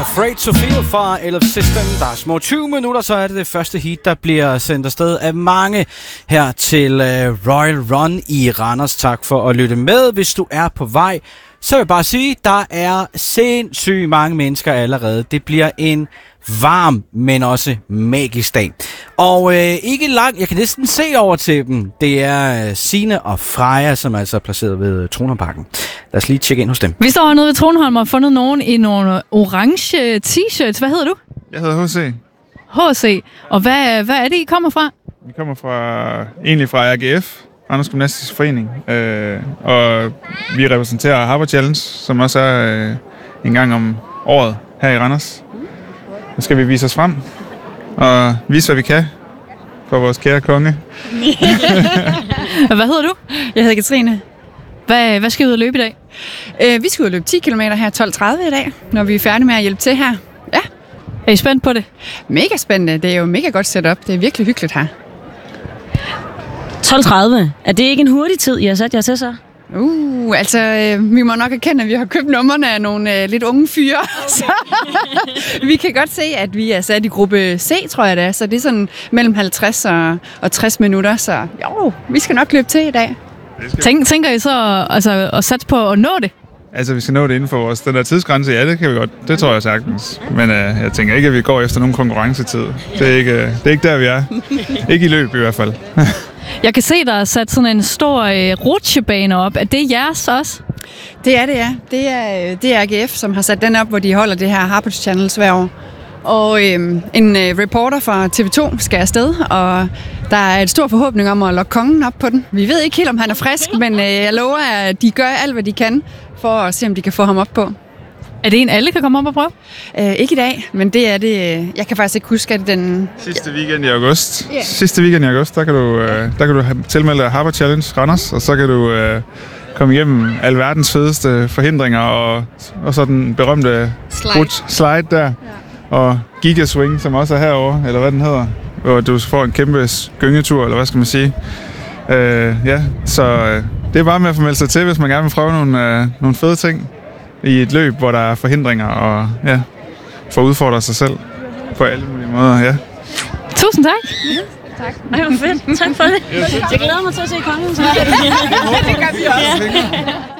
Afraid to Feel fra Elf System. Der er små 20 minutter, så er det første heat, der bliver sendt afsted af mange her til Royal Run i Randers. Tak for at lytte med. Hvis du er på vej, så vil jeg bare sige, der er sindssygt mange mennesker allerede. Det bliver en varm, men også magisk dag. Og ikke langt, jeg kan næsten se over til dem. Det er Signe og Freja, som altså er placeret ved Tronholmparken. Lad os lige tjekke ind hos dem. Vi står hernede ved Tronholm og har fundet nogen i nogle orange t-shirts. Hvad hedder du? Jeg hedder H.C. H.C. Og hvad er det, I kommer fra? Vi kommer egentlig fra RGF, Randers Gymnastiske Forening. Og vi repræsenterer Harbour Challenge, som også er en gang om året her i Randers. Nu skal vi vise os frem og vise, hvad vi kan for vores kære konge. Hvad hedder du? Jeg hedder Katrine. Hvad skal I ud og løbe i dag? Vi skal ud og løbe 10 km her 12.30 i dag, når vi er færdige med at hjælpe til her. Ja. Er I spændt på det? Mega spændende. Det er jo mega godt setup. Det er virkelig hyggeligt her. 12.30. Er det ikke en hurtig tid, I har sat jer til så? Vi må nok erkende, at vi har købt numrene af nogle lidt unge fyre. Så vi kan godt se, at vi er sat i gruppe C, tror jeg det er. Så det er sådan mellem 50 og 60 minutter. Så jo, vi skal nok løbe til i dag. Tænker I så at satse på at nå det? Altså, vi skal nå det inden for den der tidsgrænse. Ja, det kan vi godt. Det tror jeg sagtens. Men jeg tænker ikke, at vi går efter nogen konkurrencetid. Det er ikke der, vi er. Ikke i løb i hvert fald. Jeg kan se, der er sat sådan en stor rutsjebane op. Er det jeres også? Det er det, ja. Det er RGF, som har sat den op, hvor de holder det her Harbour Challenge hver år. Og en reporter fra TV2 skal afsted, og der er et stor forhåbning om at lokke kongen op på den. Vi ved ikke helt, om han er frisk, men jeg lover, at de gør alt, hvad de kan, for at se, om de kan få ham op på. Er det en, alle kan komme op og prøve? Ikke i dag, men det er det. Jeg kan faktisk ikke huske, at den... Sidste weekend i august. Yeah. Sidste weekend i august, der kan du tilmelde dig Harbour Challenge Randers, og så kan du komme igennem alverdens fedeste forhindringer, og så den berømte slide der, ja. Og Gigaswing, som også er herovre, eller hvad den hedder, hvor du får en kæmpe gyngetur, eller hvad skal man sige. Det er bare med at få meldt sig til, hvis man gerne vil prøve nogle fede ting i et løb, hvor der er forhindringer, og få udfordret sig selv på alle mulige måder, ja. Tusind tak. Ja, tak. Ej, hvor fedt. Tak for det. Jeg glæder mig til at se kongen. Så. Det gør vi også.